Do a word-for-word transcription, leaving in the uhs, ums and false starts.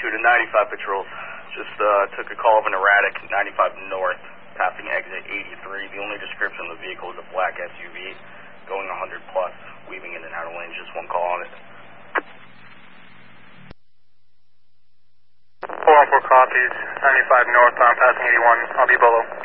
two to ninety-five Patrol. Just uh, took a call of an erratic ninety-five North, passing exit eighty-three. The only description of the vehicle is a black S U V going one hundred plus, weaving in and out of lanes. Just one call on it. four one four copies, ninety-five North, I'm passing eighty-one. I'll be below.